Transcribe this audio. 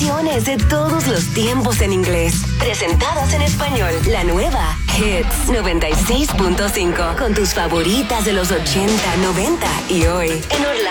canciones de todos los tiempos en inglés, presentadas en español. La nueva Hits 96.5, con tus favoritas de los 80, 90 y hoy. En Orlando,